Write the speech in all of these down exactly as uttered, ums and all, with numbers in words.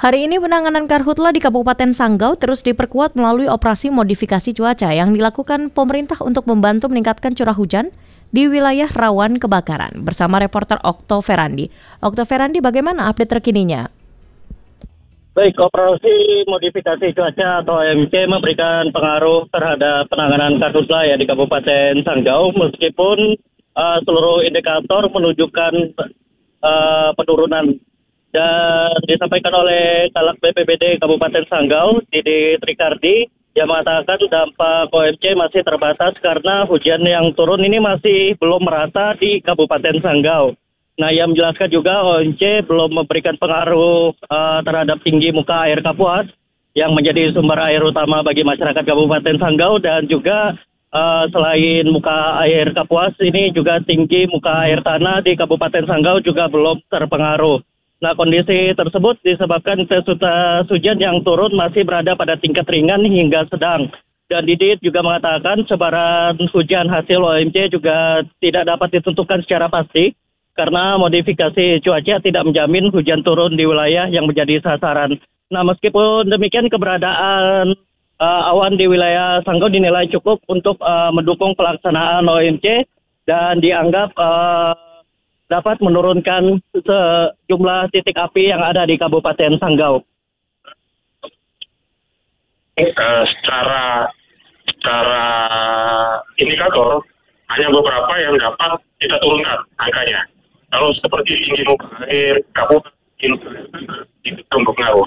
Hari ini penanganan karhutla di Kabupaten Sanggau terus diperkuat melalui operasi modifikasi cuaca yang dilakukan pemerintah untuk membantu meningkatkan curah hujan di wilayah rawan kebakaran. Bersama reporter Okto Ferandi. Okto Ferandi, bagaimana update terkininya? Baik, operasi modifikasi cuaca atau O M C memberikan pengaruh terhadap penanganan karhutla ya di Kabupaten Sanggau, meskipun uh, seluruh indikator menunjukkan uh, penurunan. Dan disampaikan oleh Kalak B P B D Kabupaten Sanggau, Didi Trikardi, yang mengatakan dampak O M C masih terbatas karena hujan yang turun ini masih belum merata di Kabupaten Sanggau. Nah, yang menjelaskan juga O M C belum memberikan pengaruh uh, terhadap tinggi muka air Kapuas yang menjadi sumber air utama bagi masyarakat Kabupaten Sanggau, dan juga uh, selain muka air Kapuas ini juga tinggi muka air tanah di Kabupaten Sanggau juga belum terpengaruh. Nah, kondisi tersebut disebabkan intensitas hujan yang turun masih berada pada tingkat ringan hingga sedang. Dan Didit juga mengatakan sebaran hujan hasil O M C juga tidak dapat ditentukan secara pasti karena modifikasi cuaca tidak menjamin hujan turun di wilayah yang menjadi sasaran. Nah, meskipun demikian keberadaan uh, awan di wilayah Sanggau dinilai cukup untuk uh, mendukung pelaksanaan O M C dan dianggap uh, dapat menurunkan sejumlah titik api yang ada di Kabupaten Sanggau. Uh, secara secara indikator hanya beberapa yang dapat kita turunkan angkanya. Kalau seperti tinggi muka air, Kabupaten itu berpengaruh.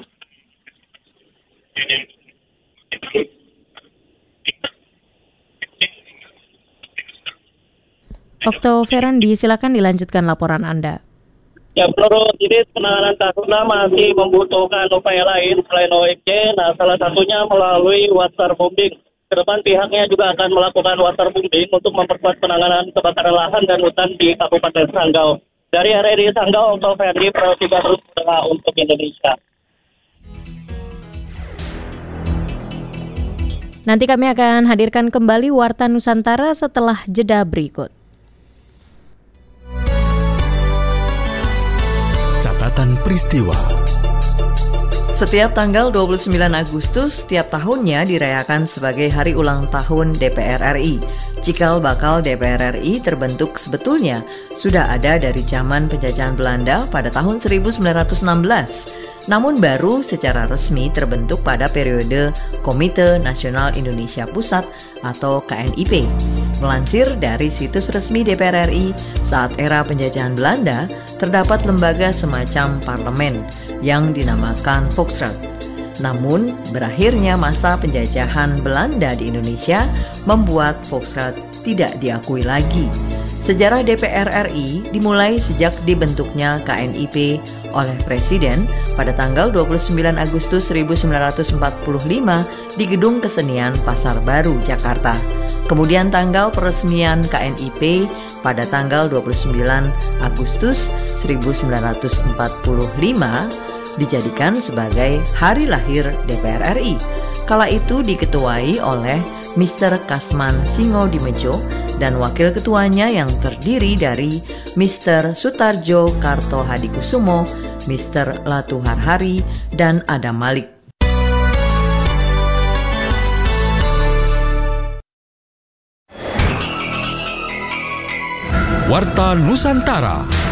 Okto Ferandi, silakan dilanjutkan laporan Anda. Ya, menurut ini penanganan karhutla masih membutuhkan upaya lain selain O M C. Nah, salah satunya melalui waterbombing. Kedepan pihaknya juga akan melakukan waterbombing untuk memperkuat penanganan kebakaran lahan dan hutan di Kabupaten Sanggau. Dari R R I Sanggau, Okto Ferandi, Pro tiga Terus untuk Indonesia. Nanti kami akan hadirkan kembali Warta Nusantara setelah jeda berikut. Catatan peristiwa. Setiap tanggal dua puluh sembilan Agustus setiap tahunnya dirayakan sebagai Hari Ulang Tahun D P R R I. Cikal bakal D P R R I terbentuk sebetulnya sudah ada dari zaman penjajahan Belanda pada tahun seribu sembilan ratus enam belas. Namun baru secara resmi terbentuk pada periode Komite Nasional Indonesia Pusat atau K N I P. Melansir dari situs resmi D P R R I, saat era penjajahan Belanda, terdapat lembaga semacam parlemen yang dinamakan Volksraad. Namun, berakhirnya masa penjajahan Belanda di Indonesia membuat Volksraad tidak diakui lagi. Sejarah D P R R I dimulai sejak dibentuknya K N I P oleh Presiden pada tanggal dua puluh sembilan Agustus seribu sembilan ratus empat puluh lima di Gedung Kesenian Pasar Baru, Jakarta. Kemudian tanggal peresmian K N I P pada tanggal dua puluh sembilan Agustus seribu sembilan ratus empat puluh lima dijadikan sebagai hari lahir D P R R I. Kala itu diketuai oleh Mister Kasman Singodimedjo dan wakil ketuanya yang terdiri dari Mister Sutarjo Kartohadikusumo, Mister Latuharhari, dan Adam Malik. Warta Nusantara.